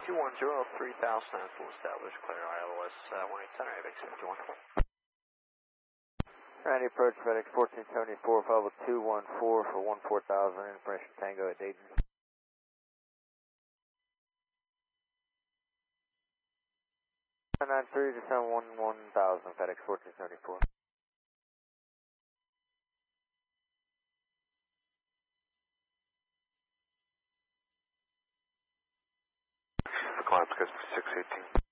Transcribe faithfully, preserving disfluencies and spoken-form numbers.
two one zero, three thousand, full established, clear I L S uh, one eight center, AVIX fifty-one. Randy, approach FedEx fourteen seventy-four, Foul two one four for one four thousand, impression Tango at Dayton. nine nine three to seven one one thousand, FedEx fourteen seventy-four. Climb, six eighteen.